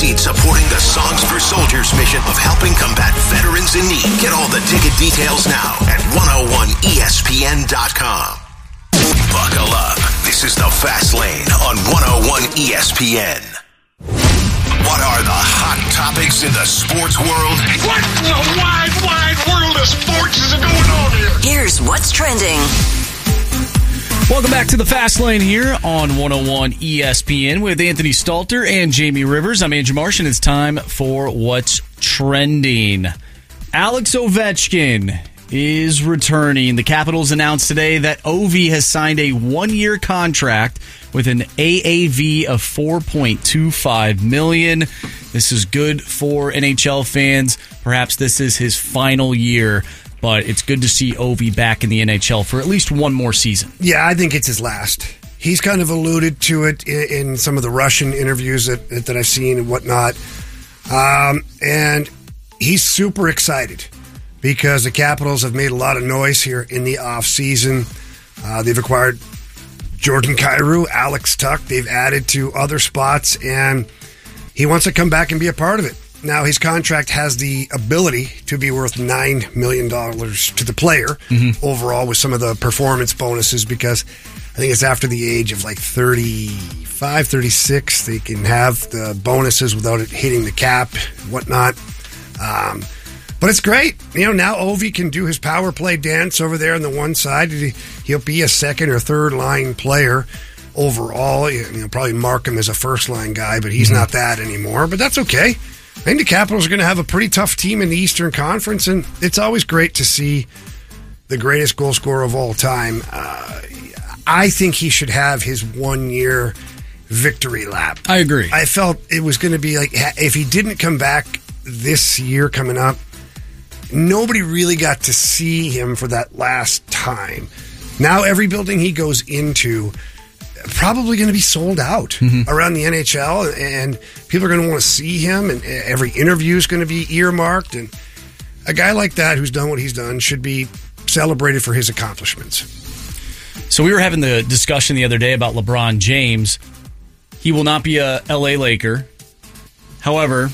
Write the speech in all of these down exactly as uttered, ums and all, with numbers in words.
succeed supporting the Songs for Soldiers mission of helping combat veterans in need. Get all the ticket details now at one oh one E S P N dot com. Buckle up. This is the Fast Lane on one oh one E S P N. What are the hot topics in the sports world? What in the wide, wide world of sports is going on here? Here's what's trending. Welcome back to the Fast Lane here on one oh one E S P N with Anthony Stalter and Jamie Rivers. I'm Andrew Marsh, and it's time for What's Trending. Alex Ovechkin is returning. The Capitals announced today that Ovi has signed a one-year contract with an A A V of four point two five million dollars. This is good for N H L fans. Perhaps this is his final year, but it's good to see Ovi back in the N H L for at least one more season. Yeah, I think it's his last. He's kind of alluded to it in, in some of the Russian interviews that, that I've seen and whatnot. Um, and he's super excited because the Capitals have made a lot of noise here in the offseason. Uh, they've acquired Jordan Kyrou, Alex Tuch. They've added to other spots, and he wants to come back and be a part of it. Now, his contract has the ability to be worth nine million dollars to the player mm-hmm. overall with some of the performance bonuses, because I think it's after the age of like thirty-five, thirty-six, they can have the bonuses without it hitting the cap, whatnot. Um, but it's great. You know, now Ovi can do his power play dance over there on the one side. He'll be a second or third line player overall. You know, probably mark him as a first line guy, but he's mm-hmm. not that anymore. But that's okay. I think the Capitals are going to have a pretty tough team in the Eastern Conference, and it's always great to see the greatest goal scorer of all time. Uh, I think he should have his one-year victory lap. I agree. I felt it was going to be like, if he didn't come back this year coming up, nobody really got to see him for that last time. Now every building he goes into probably going to be sold out mm-hmm. around the N H L, and people are going to want to see him, and every interview is going to be earmarked, and a guy like that who's done what he's done should be celebrated for his accomplishments. So we were having the discussion the other day about LeBron James. He will not be a L A Laker. However,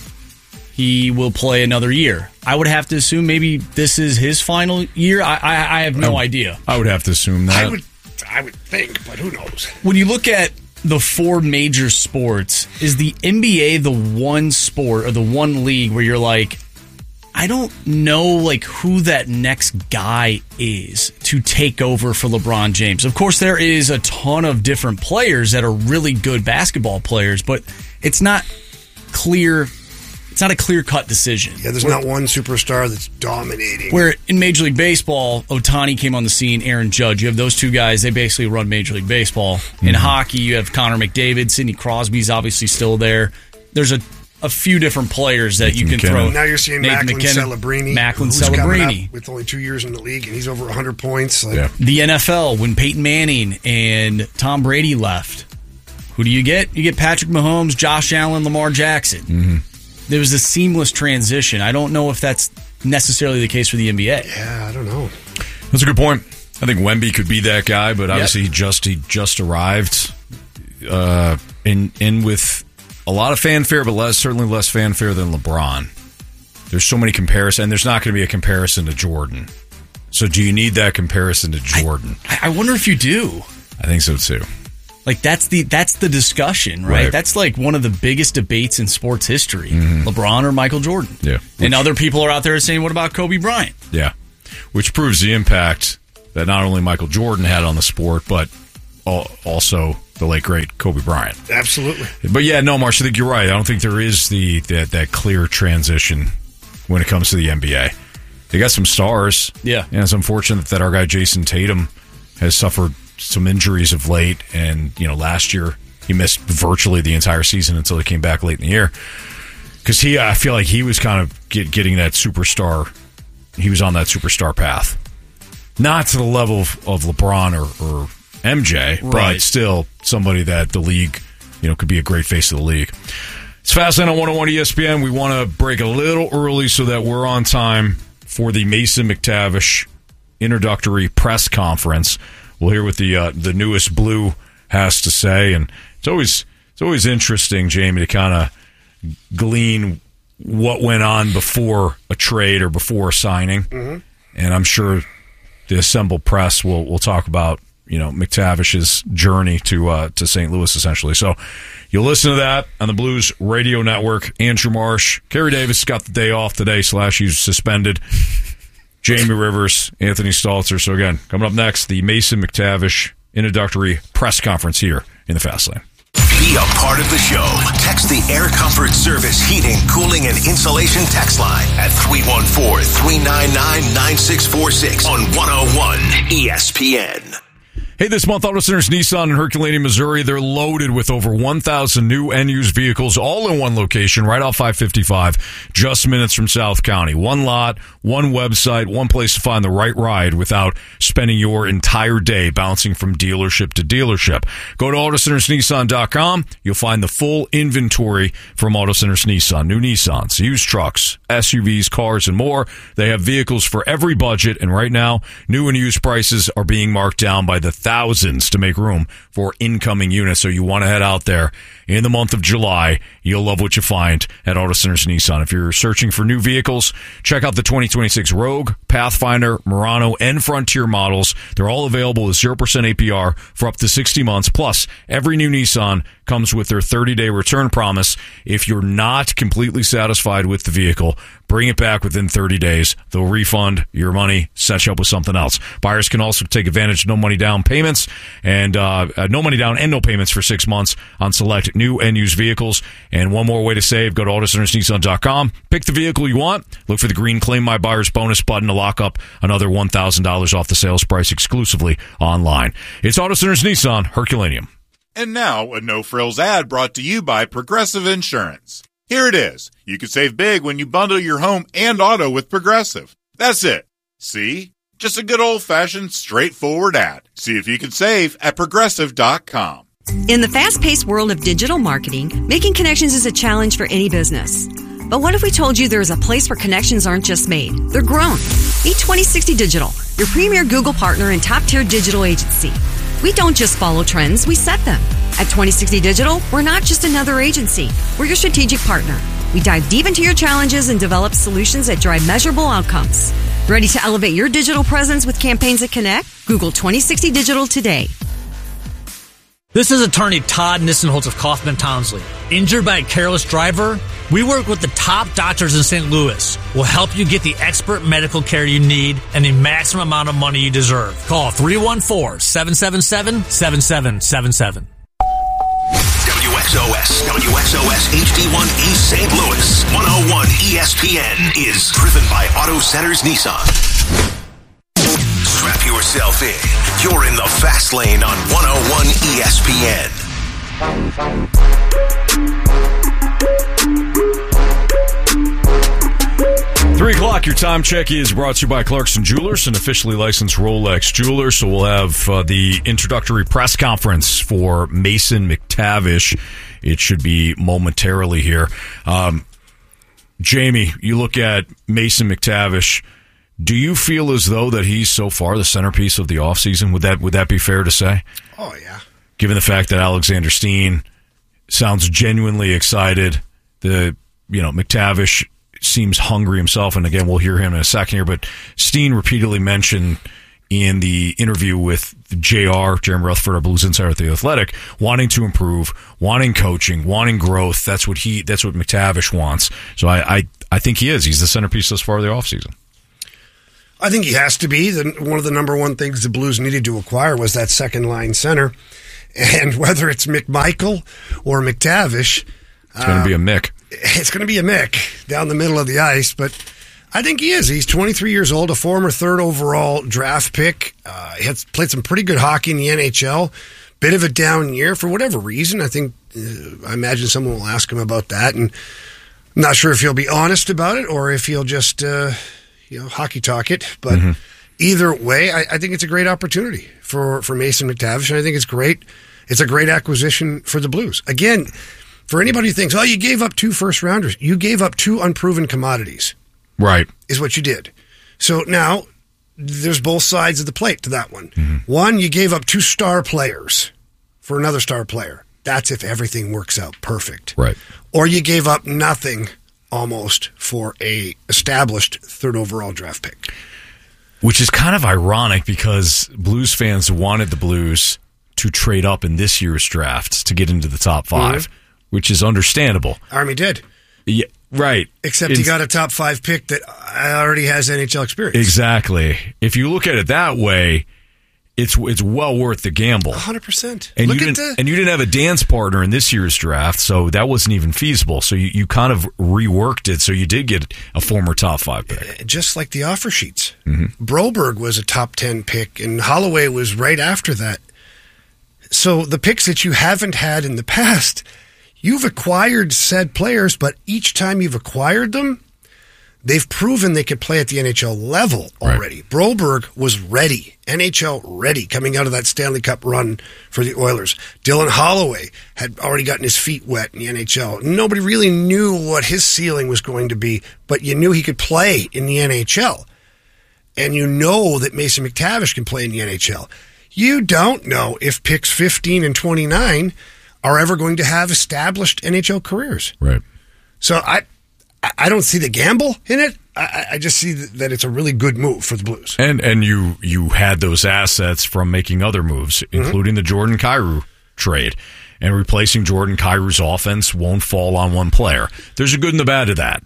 he will play another year. I would have to assume maybe this is his final year. I I, I have no I, idea. I would have to assume that. I would I would think, but who knows? When you look at the four major sports, is the N B A the one sport or the one league where you're like, I don't know like who that next guy is to take over for LeBron James? Of course, there is a ton of different players that are really good basketball players, but it's not clear. It's not a clear-cut decision. Yeah, there's where, not one superstar that's dominating. Where in Major League Baseball, Ohtani came on the scene, Aaron Judge. You have those two guys. They basically run Major League Baseball. Mm-hmm. In hockey, you have Connor McDavid. Sidney Crosby's obviously still there. There's a, a few different players that Nathan you can McKinnon. throw. Now you're seeing Nathan Macklin McKinnon, Celebrini. Macklin who's Celebrini. With only two years in the league, and he's over one hundred points. Like, yeah. The N F L, when Peyton Manning and Tom Brady left, who do you get? You get Patrick Mahomes, Josh Allen, Lamar Jackson. Mm-hmm. There was a seamless transition. I don't know if that's necessarily the case for the N B A. Yeah, I don't know. That's a good point. I think Wemby could be that guy, but obviously yep. he just he just arrived uh, in in with a lot of fanfare, but less certainly less fanfare than LeBron. There's so many comparisons, and there's not going to be a comparison to Jordan. So do you need that comparison to Jordan? I, I wonder if you do. I think so too. Like that's the that's the discussion, right? right? That's like one of the biggest debates in sports history: mm-hmm. LeBron or Michael Jordan. Yeah, Which, and other people are out there saying, "What about Kobe Bryant?" Yeah, which proves the impact that not only Michael Jordan had on the sport, but also the late great Kobe Bryant. Absolutely. But yeah, no, Marsh, I think you're right. I don't think there is the that that clear transition when it comes to the N B A. They got some stars. Yeah, and it's unfortunate that our guy Jason Tatum has suffered some injuries of late, and you know, last year he missed virtually the entire season until he came back late in the year. Because he, I feel like he was kind of get, getting that superstar. He was on that superstar path, not to the level of, of LeBron or, or M J, right. but still somebody that the league, you know, could be a great face of the league. It's Fastlane on one oh one E S P N. We want to break a little early so that we're on time for the Mason McTavish introductory press conference. We'll hear what the uh, the newest Blue has to say, and it's always it's always interesting, Jamie, to kind of glean what went on before a trade or before a signing. Mm-hmm. And I'm sure the assembled press will will talk about, you know, McTavish's journey to uh, to Saint Louis, essentially. So you'll listen to that on the Blues Radio Network. Andrew Marsh, Kerry Davis got the day off today, slash he's suspended. Jamie Rivers, Anthony Stalter. So again, coming up next, the Mason McTavish introductory press conference here in the Fast Lane. Be a part of the show. Text the Air Comfort Service Heating, Cooling, and Insulation text line at three one four, three nine nine, nine six four six on one oh one E S P N. Hey, this month, Auto Centers Nissan in Herculaneum, Missouri, they're loaded with over one thousand new and used vehicles, all in one location, right off five fifty-five, just minutes from South County. One lot, one website, one place to find the right ride without spending your entire day bouncing from dealership to dealership. Go to auto centers nissan dot com. You'll find the full inventory from Auto Centers Nissan. New Nissans, used trucks, S U Vs, cars, and more. They have vehicles for every budget, and right now, new and used prices are being marked down by the thousands to make room for incoming units. So you want to head out there in the month of July. You'll love what you find at Auto Centers Nissan. If you're searching for new vehicles, check out the twenty twenty-six Rogue, Pathfinder, Murano, and Frontier models. They're all available with zero percent A P R for up to sixty months. Plus, every new Nissan comes with their thirty-day return promise. If you're not completely satisfied with the vehicle, bring it back within thirty days. They'll refund your money, set you up with something else. Buyers can also take advantage of no money down payments and uh, uh, no money down and no payments for six months on select new and used vehicles. And one more way to save, go to auto centers nissan dot com. Pick the vehicle you want. Look for the green Claim My Buyer's Bonus button to lock up another one thousand dollars off the sales price exclusively online. It's Auto Centers Nissan, Herculaneum. And now, a no-frills ad brought to you by Progressive Insurance. Here it is. You can save big when you bundle your home and auto with Progressive. That's it. See? Just a good old-fashioned, straightforward ad. See if you can save at progressive dot com. In the fast-paced world of digital marketing, making connections is a challenge for any business. But what if we told you there is a place where connections aren't just made, they're grown? Meet twenty sixty Digital, your premier Google partner and top-tier digital agency. We don't just follow trends, we set them. At twenty sixty Digital, we're not just another agency. We're your strategic partner. We dive deep into your challenges and develop solutions that drive measurable outcomes. Ready to elevate your digital presence with campaigns that connect? Google twenty sixty Digital today. This is attorney Todd Nissenholtz of Kaufman Townsley. Injured by a careless driver? We work with the top doctors in Saint Louis. We'll help you get the expert medical care you need and the maximum amount of money you deserve. Call three one four, seven seven seven, seven seven seven seven. W X O S, W X O S H D one East Saint Louis, one oh one E S P N is driven by Auto Centers Nissan. Strap yourself in. You're in the Fast Lane on one oh one E S P N. Three o'clock, your time check is brought to you by Clarkson Jewelers, an officially licensed Rolex jeweler. So we'll have uh, the introductory press conference for Mason McTavish. It should be momentarily here. Um, Jamie, you look at Mason McTavish. Do you feel as though that he's so far the centerpiece of the offseason? Would that would that be fair to say? Oh, yeah. Given the fact that Alexander Steen sounds genuinely excited, the you know McTavish seems hungry himself, and again we'll hear him in a second here. But Steen repeatedly mentioned in the interview with J R, Jeremy Rutherford, our Blues insider at The Athletic, wanting to improve, wanting coaching, wanting growth. That's what he. That's what McTavish wants. So I I, I think he is. He's the centerpiece thus far of the offseason. I think he has to be. The, one of the number one things the Blues needed to acquire was that second line center. And whether it's McMichael or McTavish, it's going to be a Mick. It's going to be a Mick down the middle of the ice. But I think he is. He's twenty-three years old, a former third overall draft pick. Uh, he has played some pretty good hockey in the N H L. Bit of a down year for whatever reason. I think, uh, I imagine someone will ask him about that. And I'm not sure if he'll be honest about it or if he'll just... Uh, you know, hockey talk it, but mm-hmm. either way, I, I think it's a great opportunity for, for Mason McTavish, and I think it's great. It's a great acquisition for the Blues. Again, for anybody who thinks, oh, you gave up two first-rounders, you gave up two unproven commodities. Right. Is what you did. So now, there's both sides of the plate to that one. Mm-hmm. One, you gave up two star players for another star player. that's if everything works out perfect. Right. Or you gave up nothing almost for a established third overall draft pick. Which is kind of ironic because Blues fans wanted the Blues to trade up in this year's draft to get into the top five, mm-hmm. which is understandable. Army did. Yeah, right. Except he got a top five pick that already has N H L experience. Exactly. If you look at it that way, it's it's well worth the gamble. one hundred percent. And, look you at didn't, the- and you didn't have a dance partner in this year's draft, so that wasn't even feasible. So you, you kind of reworked it, so you did get a former top five pick. Just like the offer sheets. Mm-hmm. Broberg was a top ten pick, and Holloway was right after that. So the picks that you haven't had in the past, you've acquired said players, but each time you've acquired them, they've proven they could play at the N H L level already. Right. Broberg was ready, N H L ready, coming out of that Stanley Cup run for the Oilers. Dylan Holloway had already gotten his feet wet in the N H L. Nobody really knew what his ceiling was going to be, but you knew he could play in the N H L. And you know that Mason McTavish can play in the N H L. You don't know if picks fifteen and twenty-nine are ever going to have established N H L careers. Right. So I I don't see the gamble in it. I, I just see that it's a really good move for the Blues. And and you you had those assets from making other moves, mm-hmm. including the Jordan Kyrou trade. And replacing Jordan Kyrou's offense won't fall on one player. There's a good and the bad to that.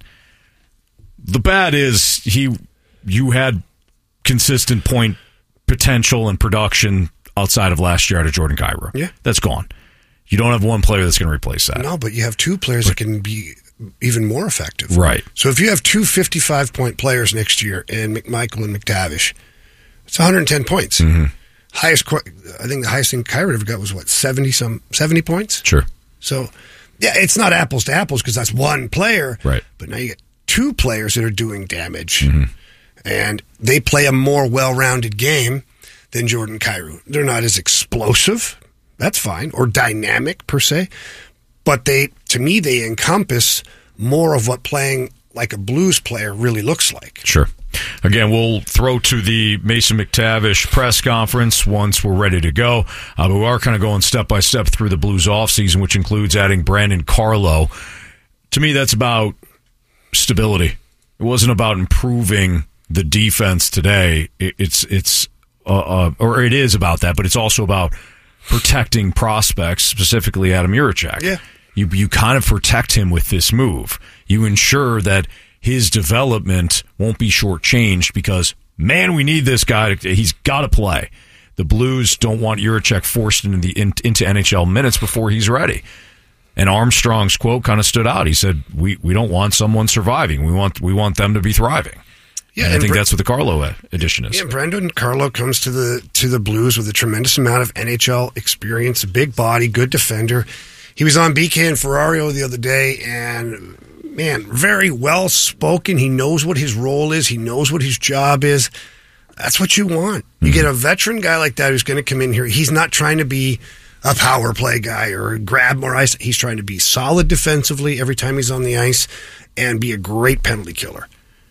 The bad is he you had consistent point potential and production outside of last year out of Jordan Kyrou. Yeah. That's gone. You don't have one player that's going to replace that. No, but you have two players but, that can be even more effective. Right. So if you have two fifty-five point players next year in McMichael and McTavish, it's one hundred ten points. Mm-hmm. Highest, I think the highest thing Kyrou ever got was what, seventy some, seventy points? Sure. So, yeah, it's not apples to apples because that's one player. Right. But now you get two players that are doing damage. Mm-hmm. And they play a more well-rounded game than Jordan Kyrou. They're not as explosive. That's fine. Or dynamic, per se. But they, to me, they encompass more of what playing like a Blues player really looks like. Sure. Again, we'll throw to the Mason McTavish press conference once we're ready to go. Uh, but we are kind of going step by step through the Blues offseason, which includes adding Brandon Carlo. To me, that's about stability. It wasn't about improving the defense today. It, it's it's uh, uh, or it is about that, but it's also about protecting prospects, specifically Adam Jiricek. Yeah. You you kind of protect him with this move. You ensure that his development won't be shortchanged because, man, we need this guy. To, he's got to play. The Blues don't want Jiricek forced into the in, into N H L minutes before he's ready. And Armstrong's quote kind of stood out. He said, "We we don't want someone surviving. We want we want them to be thriving." Yeah, and I and think Bre- that's what the Carlo addition is. Yeah, Brandon Carlo comes to the to the Blues with a tremendous amount of N H L experience, a big body, good defender. He was on B K and Ferrario the other day, and man, very well spoken. He knows what his role is. He knows what his job is. That's what you want. You mm-hmm. get a veteran guy like that who's going to come in here. He's not trying to be a power play guy or grab more ice. He's trying to be solid defensively every time he's on the ice and be a great penalty killer.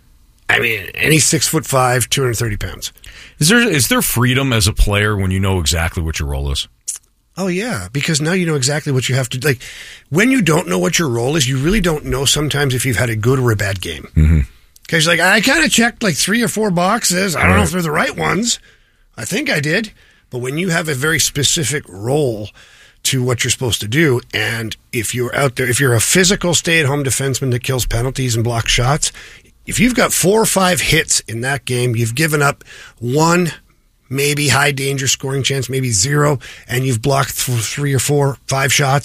I mean, and he's six foot five, two hundred thirty pounds. Is there is there freedom as a player when you know exactly what your role is? Oh yeah, because now you know exactly what you have to do. Like when you don't know what your role is, you really don't know sometimes if you've had a good or a bad game. Mm-hmm. Because like I kind of checked like three or four boxes. I don't right. know if they're the right ones. I think I did. But when you have a very specific role to what you're supposed to do, and if you're out there, if you're a physical stay-at-home defenseman that kills penalties and blocks shots, if you've got four or five hits in that game, you've given up one, maybe high danger scoring chance, maybe zero, and you've blocked th- three or four, five shots,